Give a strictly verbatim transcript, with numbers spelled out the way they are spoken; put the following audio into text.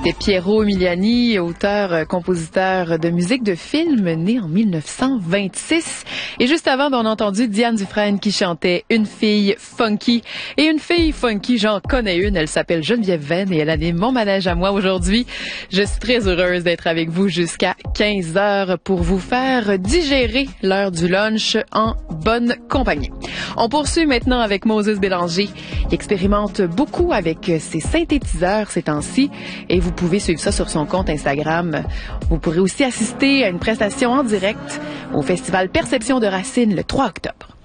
C'était Piero Umiliani, auteur, compositeur de musique de film, né en mille neuf cent vingt-six. Et juste avant, ben, on a entendu Diane Dufresne qui chantait Une fille funky. Et une fille funky, j'en connais une, elle s'appelle Geneviève Venn et elle anime mon manège à moi aujourd'hui. Je suis très heureuse d'être avec vous jusqu'à quinze heures pour vous faire digérer l'heure du lunch en bonne compagnie. On poursuit maintenant avec Moses Bélanger. Il expérimente beaucoup avec ses synthétiseurs ces temps-ci et vous pouvez suivre ça sur son compte Instagram. Vous pourrez aussi assister à une prestation en direct au Festival Perception de Racine le trois octobre.